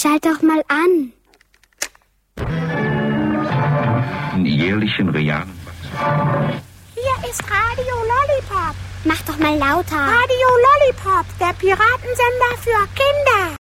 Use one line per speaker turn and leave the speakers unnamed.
Schalt doch mal an.
Einen jährlichen realen Wachstum.
Hier ist Radio Lollipop.
Mach doch mal lauter.
Radio Lollipop, der Piratensender für Kinder.